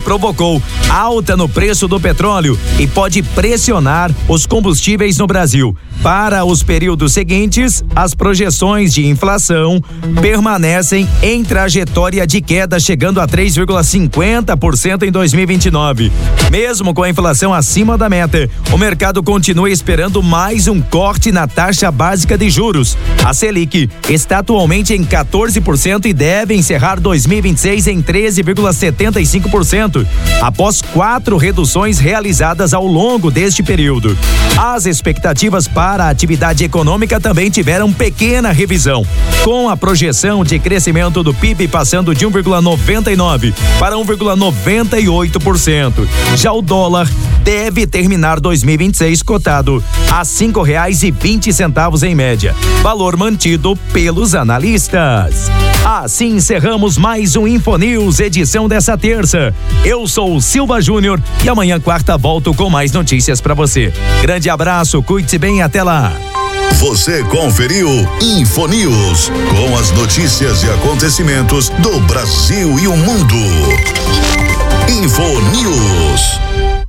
provocou alta no preço do petróleo e pode pressionar os combustíveis no Brasil. Para os períodos seguintes, as projeções de inflação permanecem em trajetória de queda, chegando a 3,50% em 2029. Mesmo com a inflação acima da meta, o mercado continua esperando mais um corte na taxa básica de juros. A Selic está atualmente em 14% e deve encerrar 2026 em 13,75%, após 4 reduções realizadas ao longo deste período. As expectativas para a atividade econômica também tiveram pequena revisão, com a projeção de crescimento do PIB passando de 1,99% para 1,98%. Já o dólar deve terminar 2026 cotado a R$5,20 em média, valor mantido pelos analistas. Assim encerramos mais um Infonews, edição dessa terça. Eu sou o Silva Júnior e amanhã, quarta, volto com mais notícias para você. Grande abraço, cuide-se bem, até lá. Você conferiu Infonews, com as notícias e acontecimentos do Brasil e o mundo. Infonews.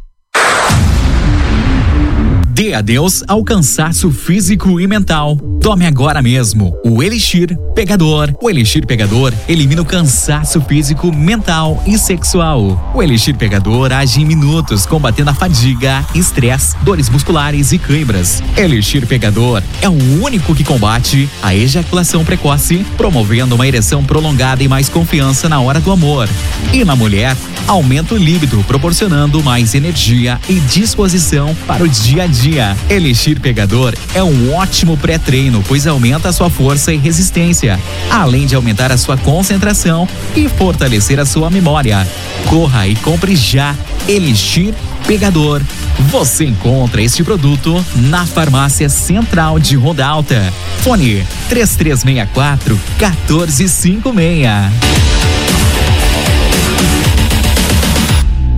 Dê adeus ao cansaço físico e mental. Tome agora mesmo o Elixir Pegador. O Elixir Pegador elimina o cansaço físico, mental e sexual. O Elixir Pegador age em minutos, combatendo a fadiga, estresse, dores musculares e câimbras. Elixir Pegador é o único que combate a ejaculação precoce, promovendo uma ereção prolongada e mais confiança na hora do amor. E na mulher, aumenta o líbido, proporcionando mais energia e disposição para o dia a dia. Elixir Pegador é um ótimo pré-treino, pois aumenta a sua força e resistência, além de aumentar a sua concentração e fortalecer a sua memória. Corra e compre já Elixir Pegador. Você encontra este produto na Farmácia Central de Ronda Alta. Fone 3364-1456.